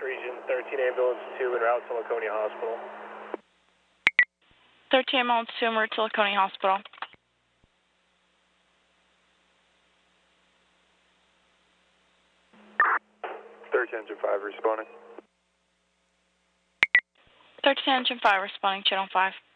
Region, 13 Ambulance 2 en route to Laconia Hospital. 13 Ambulance 2 en route to Laconia Hospital. 13 Engine 5 responding. 13 Engine 5 responding, Channel 5.